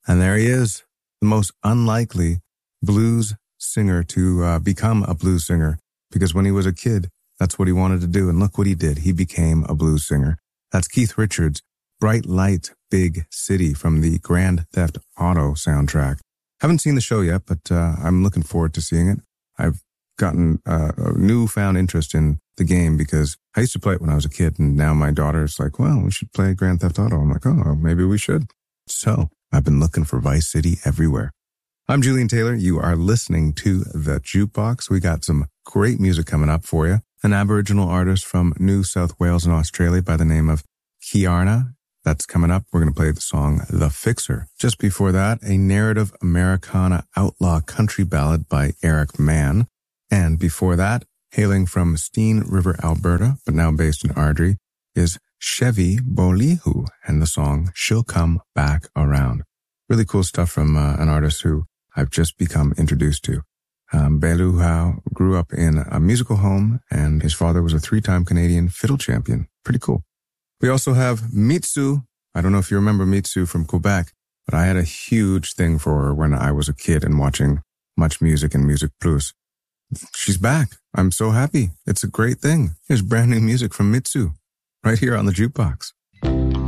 And there he is, the most unlikely blues singer to become a blues singer, because when he was a kid, that's what he wanted to do. And look what he did. He became a blues singer. That's Keith Richards, Bright Light, Big City from the Grand Theft Auto soundtrack. Haven't seen the show yet, but I'm looking forward to seeing it. I've gotten a newfound interest in the game because I used to play it when I was a kid, and now my daughter's like, well, we should play Grand Theft Auto. I'm like, oh, maybe we should. So I've been looking for Vice City everywhere. I'm Julian Taylor. You are listening to The Jukebox. We got some great music coming up for you. An Aboriginal artist from New South Wales in Australia by the name of Kiarna. That's coming up. We're going to play the song The Fixer. Just before that, a narrative Americana outlaw country ballad by Eric Mann. And before that, hailing from Steen River, Alberta, but now based in Ardrey, is Chevy Bolihu and the song She'll Come Back Around. Really cool stuff from an artist who I've just become introduced to. Beluhau grew up in a musical home, and his father was a 3-time Canadian fiddle champion. Pretty cool. We also have Mitsu. I don't know if you remember Mitsu from Quebec, but I had a huge thing for her when I was a kid and watching Much Music and Music Plus. She's back. I'm so happy. It's a great thing. Here's brand new music from Mitsu right here on the Jukebox.